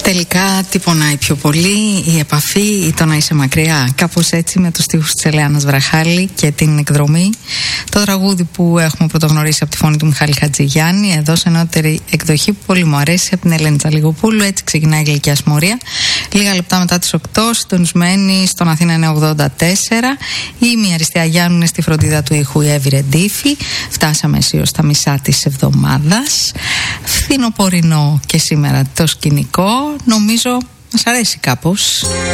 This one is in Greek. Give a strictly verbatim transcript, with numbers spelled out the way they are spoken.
Τελικά τι πονάει πιο πολύ, η επαφή ή το να είσαι μακριά? Κάπως έτσι με τους στίχους της Ελεάνας Βραχάλη και την εκδρομή. Το τραγούδι που έχουμε πρωτογνωρίσει από τη φωνή του Μιχάλη Χατζηγιάννη, εδώ σε νεότερη εκδοχή που πολύ μου αρέσει, από την Ελένη Τσαλιγοπούλου. Έτσι ξεκινάει η Γλυκιά Συμμορία. Λίγα λεπτά μετά τις οκτώ, συντονισμένοι στον Αθήνα εννιακόσια ογδόντα τέσσερα. Η Μία Αριστεία Γιάννου είναι στη φροντίδα του ήχου, η Εύη Ρεντίφη. Φτάσαμε αισίως στα μισά της εβδομάδας. Φθινοπορεινό και σήμερα το σκηνικό. Νομίζω μας αρέσει κάπως.